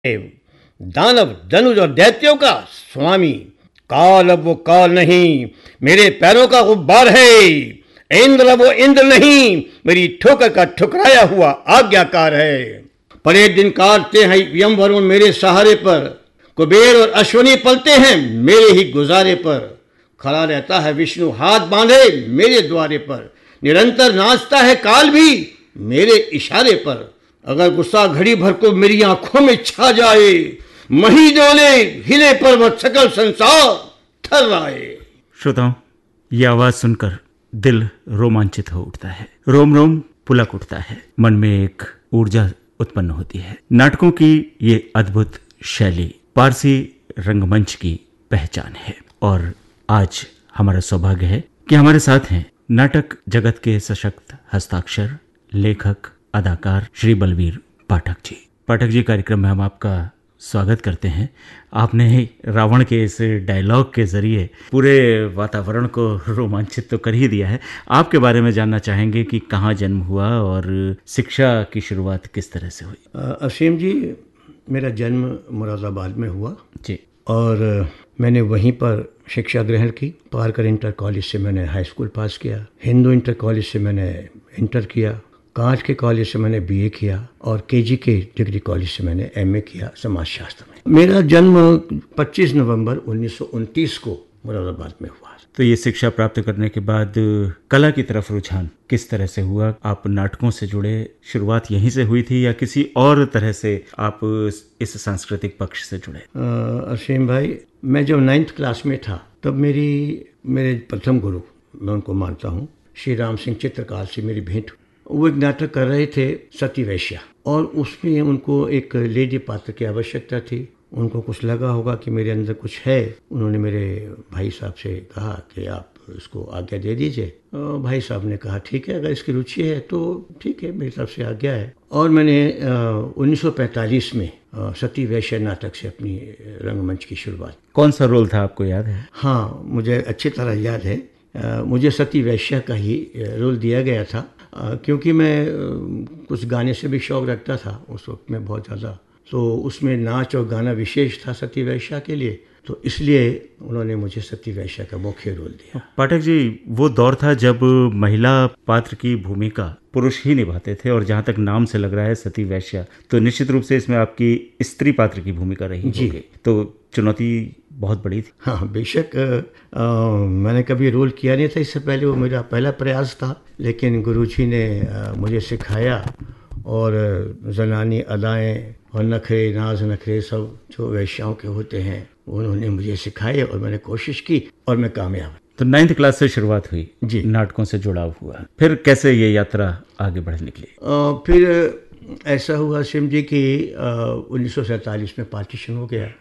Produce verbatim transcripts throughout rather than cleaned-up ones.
दानव, धनुष और दैत्यों का स्वामी। काल अब वो काल नहीं, मेरे पैरों का गुब्बार है। इंद्र अब वो इंद्र नहीं, मेरी ठोकर का ठुकराया हुआ आज्ञाकार है। पर एक दिन काटते हैं यम वरुण मेरे सहारे पर, कुबेर और अश्वनी पलते हैं मेरे ही गुजारे पर। खड़ा रहता है विष्णु हाथ बांधे मेरे द्वारे पर, निरंतर नाचता है काल भी मेरे इशारे पर। अगर गुस्सा घड़ी भर को मेरी आंखों में छा जाए, मही डोले हिले पर्वत सकल संसार थर्राए। श्रोताओं, ये आवाज सुनकर दिल रोमांचित हो उठता है, रोम रोम पुलक उठता है, मन में एक ऊर्जा उत्पन्न होती है। नाटकों की ये अद्भुत शैली पारसी रंगमंच की पहचान है और आज हमारा सौभाग्य है कि हमारे साथ हैं नाटक जगत के सशक्त हस्ताक्षर, लेखक, अदाकार श्री बलवीर पाठक जी। पाठक जी, कार्यक्रम में हम आपका स्वागत करते हैं। आपने ही रावण के इस डायलॉग के जरिए पूरे वातावरण को रोमांचित तो कर ही दिया है। आपके बारे में जानना चाहेंगे कि कहाँ जन्म हुआ और शिक्षा की शुरुआत किस तरह से हुई। असीम जी, मेरा जन्म मुरादाबाद में हुआ जी और मैंने वहीं पर शिक्षा ग्रहण की। पारकर इंटर कॉलेज से मैंने हाई स्कूल पास किया, हिंदू इंटर कॉलेज से मैंने इंटर किया, कांच के कॉलेज से मैंने बीए किया और केजी के डिग्री कॉलेज से मैंने एमए किया समाजशास्त्र में। मेरा जन्म पच्चीस नवंबर उन्नीस सौ उनतीस को मुरादाबाद में हुआ। तो ये शिक्षा प्राप्त करने के बाद कला की तरफ रुझान किस तरह से हुआ? आप नाटकों से जुड़े, शुरुआत यहीं से हुई थी या किसी और तरह से आप इस सांस्कृतिक पक्ष से जुड़े? असीम भाई, मैं जब नाइन्थ क्लास में था तब मेरी मेरे प्रथम गुरु, मैं उनको मानता हूँ, श्री राम सिंह चित्रकार से मेरी भेंट। वो एक नाटक कर रहे थे सती वैश्या और उसमें उनको एक लेडी पात्र की आवश्यकता थी। उनको कुछ लगा होगा कि मेरे अंदर कुछ है। उन्होंने मेरे भाई साहब से कहा कि आप इसको आज्ञा दे दीजिए। भाई साहब ने कहा ठीक है, अगर इसकी रुचि है तो ठीक है, मेरी तरफ से आज्ञा है। और मैंने उन्नीस सौ पैंतालीस में आ, सती वैश्या नाटक से अपनी रंगमंच की शुरुआत। कौन सा रोल था, आपको याद है? हाँ, मुझे अच्छी तरह याद है। आ, मुझे सती वैश्या का ही रोल दिया गया था आ, क्योंकि मैं आ, कुछ गाने से भी शौक रखता था उस वक्त में बहुत ज़्यादा। तो उसमें नाच और गाना विशेष था सती वैश्या के लिए, तो इसलिए उन्होंने मुझे सती वैश्या का मुख्य रोल दिया। पाठक जी, वो दौर था जब महिला पात्र की भूमिका पुरुष ही निभाते थे और जहाँ तक नाम से लग रहा है सती वैश्या, तो निश्चित रूप से इसमें आपकी स्त्री पात्र की भूमिका रही होगी। तो चुनौती बहुत बड़ी थी। हाँ, बेशक। आ, मैंने कभी रोल किया नहीं था इससे पहले, वो मेरा पहला प्रयास था, लेकिन गुरुजी ने आ, मुझे सिखाया और जनानी अदाएँ और नखरे, नाज नखरे सब जो वैश्याओं के होते हैं उन्होंने मुझे सिखाए और मैंने कोशिश की और मैं कामयाब। तो नाइन्थ क्लास से शुरुआत हुई जी, नाटकों से जुड़ाव हुआ, फिर कैसे ये यात्रा आगे बढ़ निकली? आ, फिर ऐसा हुआ सिम जी कि उन्नीस सौ सैंतालीस में पार्टीशन हो गया,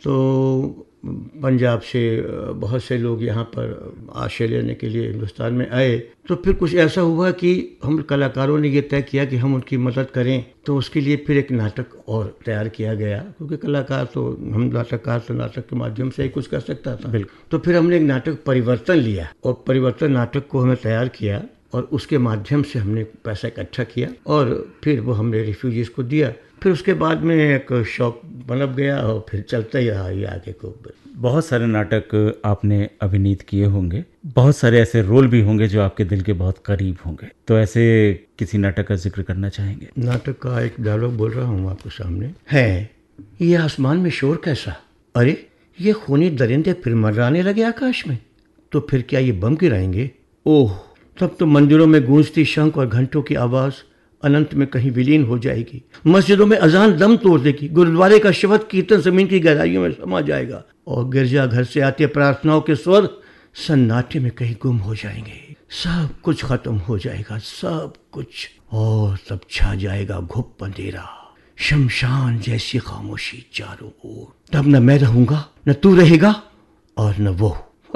तो पंजाब से बहुत से लोग यहाँ पर आश्रय लेने के लिए हिंदुस्तान में आए। तो फिर कुछ ऐसा हुआ कि हम कलाकारों ने ये तय किया कि हम उनकी मदद करें, तो उसके लिए फिर एक नाटक और तैयार किया गया, क्योंकि कलाकार तो हम नाटककार तो नाटक के माध्यम से ही कुछ कर सकता था। बिल्कुल। तो फिर हमने एक नाटक परिवर्तन लिया और परिवर्तन नाटक को हमें तैयार किया और उसके माध्यम से हमने पैसा इकट्ठा किया और फिर वो हमने रिफ्यूजीज को दिया। फिर उसके बाद में एक शौक बनप गया और फिर चलता ही रहा ये आगे को। बहुत सारे नाटक आपने अभिनीत किए होंगे, बहुत सारे ऐसे रोल भी होंगे जो आपके दिल के बहुत करीब होंगे, तो ऐसे किसी नाटक का जिक्र करना चाहेंगे? नाटक का एक डायलॉग बोल रहा हूँ आपके सामने है। ये आसमान में शोर कैसा, अरे ये खूनी दरिंदे फिर मंडराने लगे आकाश में, तो फिर क्या ये बम गिराएंगे? ओह, तब तो मंदिरों में गूंजती शंख और घंटों की आवाज अनंत में कहीं विलीन हो जाएगी, मस्जिदों में अजान दम तोड़ देगी, गुरुद्वारे का शब्द कीर्तन जमीन की गहराइयों में समा जाएगा और गिरजा घर से आती प्रार्थनाओं के स्वर सन्नाटे में कहीं गुम हो जाएंगे। सब कुछ खत्म हो जाएगा, सब कुछ, और तब छा जाएगा घुप अंधेरा, शमशान जैसी खामोशी चारों ओर। तब न मैं रहूंगा, न तू रहेगा और न वो।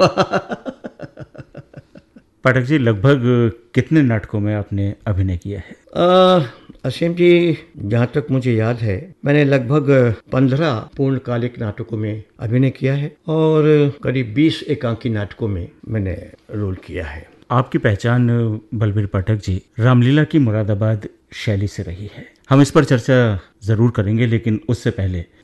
पाठक जी, लगभग कितने नाटकों में आपने अभिनय किया है? असीम जी, जहाँ तक मुझे याद है मैंने लगभग पंद्रह पूर्णकालिक नाटकों में अभिनय किया है और करीब बीस एकांकी नाटकों में मैंने रोल किया है। आपकी पहचान बलवीर पाठक जी रामलीला की मुरादाबाद शैली से रही है। हम इस पर चर्चा जरूर करेंगे, लेकिन उससे पहले